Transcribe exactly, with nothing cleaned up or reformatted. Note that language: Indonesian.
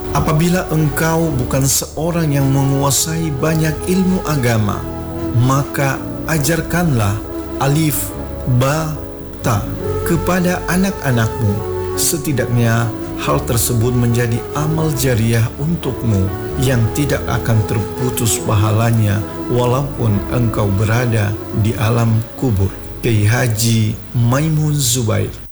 Apabila engkau bukan seorang yang menguasai banyak ilmu agama, maka ajarkanlah alif, ba, ta kepada anak-anakmu. Setidaknya hal tersebut menjadi amal jariah untukmu yang tidak akan terputus pahalanya walaupun engkau berada di alam kubur. Kiai Haji Maimun Zubair.